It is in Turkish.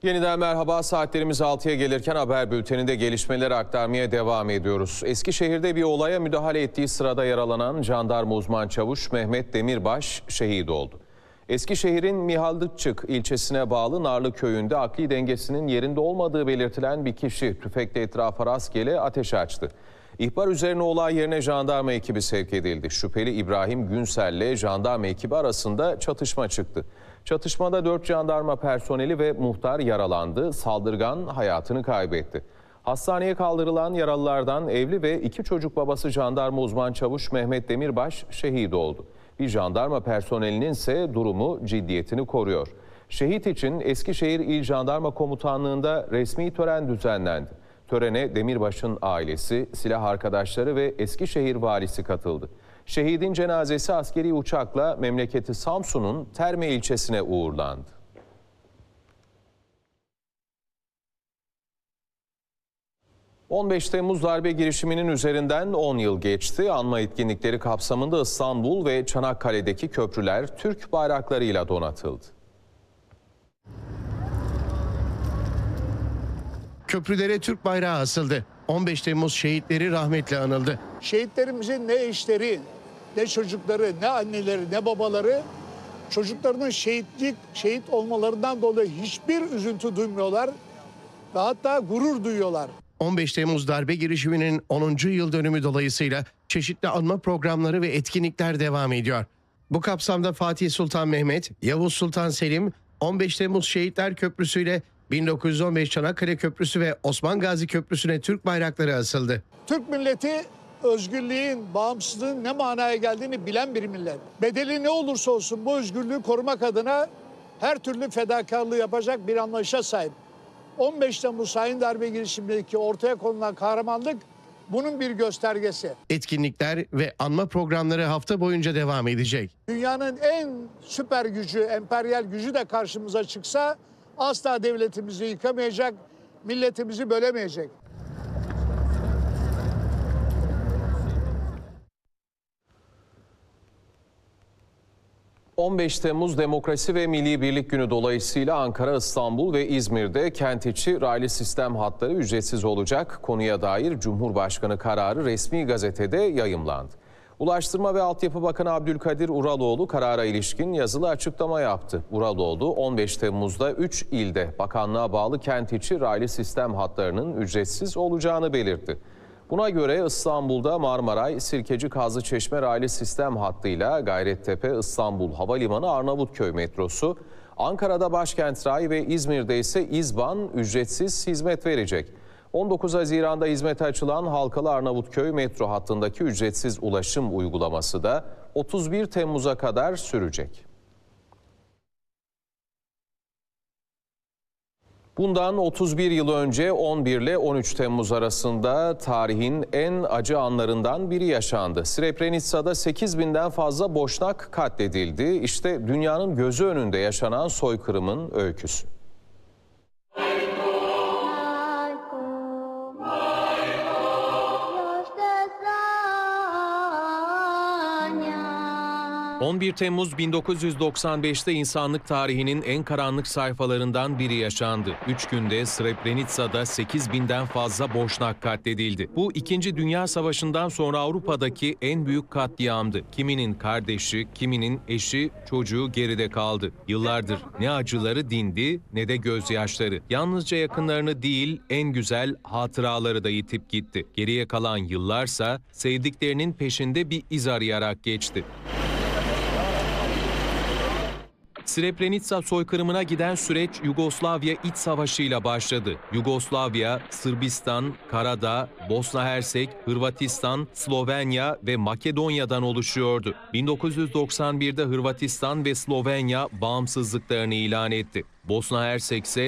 Yeniden merhaba. Saatlerimiz 6'ya gelirken haber bülteninde gelişmeleri aktarmaya devam ediyoruz. Eskişehir'de bir olaya müdahale ettiği sırada yaralanan jandarma uzman çavuş Mehmet Demirbaş şehit oldu. Eskişehir'in Mihallıççık ilçesine bağlı Narlı köyünde akli dengesinin yerinde olmadığı belirtilen bir kişi tüfekle etrafa rastgele ateş açtı. İhbar üzerine olay yerine jandarma ekibi sevk edildi. Şüpheli İbrahim Günsel'le jandarma ekibi arasında çatışma çıktı. Çatışmada 4 jandarma personeli ve muhtar yaralandı. Saldırgan hayatını kaybetti. Hastaneye kaldırılan yaralılardan evli ve 2 çocuk babası jandarma uzman çavuş Mehmet Demirbaş şehit oldu. Bir jandarma personelinin ise durumu ciddiyetini koruyor. Şehit için Eskişehir İl Jandarma Komutanlığı'nda resmi tören düzenlendi. Törene Demirbaş'ın ailesi, silah arkadaşları ve Eskişehir valisi katıldı. Şehidin cenazesi askeri uçakla memleketi Samsun'un Terme ilçesine uğurlandı. ...15 Temmuz darbe girişiminin üzerinden 10 yıl geçti. Anma etkinlikleri kapsamında İstanbul ve Çanakkale'deki köprüler Türk bayraklarıyla donatıldı. Köprülere Türk bayrağı asıldı. 15 Temmuz şehitleri rahmetle anıldı. Şehitlerimizin ne eşleri, ne çocukları, ne anneleri, ne babaları çocuklarının şehit olmalarından dolayı hiçbir üzüntü duymuyorlar ve hatta gurur duyuyorlar. 15 Temmuz darbe girişiminin 10. yıl dönümü dolayısıyla çeşitli anma programları ve etkinlikler devam ediyor. Bu kapsamda Fatih Sultan Mehmet, Yavuz Sultan Selim, 15 Temmuz Şehitler Köprüsü ile 1915 Çanakkale Köprüsü ve Osman Gazi Köprüsü'ne Türk bayrakları asıldı. Türk milleti özgürlüğün, bağımsızlığın ne manaya geldiğini bilen bir millet. Bedeli ne olursa olsun bu özgürlüğü korumak adına her türlü fedakarlığı yapacak bir anlayışa sahip. 15 Temmuz hain darbe girişimindeki ortaya konulan kahramanlık bunun bir göstergesi. Etkinlikler ve anma programları hafta boyunca devam edecek. Dünyanın en süper gücü, emperyal gücü de karşımıza çıksa asla devletimizi yıkamayacak, milletimizi bölemeyecek. ...15 Temmuz Demokrasi ve Milli Birlik Günü dolayısıyla Ankara, İstanbul ve İzmir'de kent içi raylı sistem hatları ücretsiz olacak. Konuya dair Cumhurbaşkanı kararı resmi gazetede yayımlandı. Ulaştırma ve Altyapı Bakanı Abdülkadir Uraloğlu karara ilişkin yazılı açıklama yaptı. Uraloğlu 15 Temmuz'da 3 ilde bakanlığa bağlı kent içi raylı sistem hatlarının ücretsiz olacağını belirtti. Buna göre İstanbul'da Marmaray, Sirkeci, Kazlıçeşme raylı sistem hattıyla Gayrettepe, İstanbul Havalimanı, Arnavutköy metrosu, Ankara'da Başkent Ray ve İzmir'de ise İzban ücretsiz hizmet verecek. 19 Haziran'da hizmete açılan Halkalı Arnavutköy metro hattındaki ücretsiz ulaşım uygulaması da 31 Temmuz'a kadar sürecek. Bundan 31 yıl önce 11 ile 13 Temmuz arasında tarihin en acı anlarından biri yaşandı. Srebrenica'da 8.000'den fazla Boşnak katledildi. İşte dünyanın gözü önünde yaşanan soykırımın öyküsü. 11 Temmuz 1995'te insanlık tarihinin en karanlık sayfalarından biri yaşandı. 3 günde Srebrenica'da 8.000'den fazla Boşnak katledildi. Bu 2. Dünya Savaşı'ndan sonra Avrupa'daki en büyük katliamdı. Kiminin kardeşi, kiminin eşi, çocuğu geride kaldı. Yıllardır ne acıları dindi ne de gözyaşları. Yalnızca yakınlarını değil, en güzel hatıraları da yitip gitti. Geriye kalan yıllarsa sevdiklerinin peşinde bir iz arayarak geçti. Srebrenica soykırımına giden süreç Yugoslavya İç Savaşı'yla başladı. Yugoslavya, Sırbistan, Karadağ, Bosna Hersek, Hırvatistan, Slovenya ve Makedonya'dan oluşuyordu. 1991'de Hırvatistan ve Slovenya bağımsızlıklarını ilan etti. Bosna Hersek ise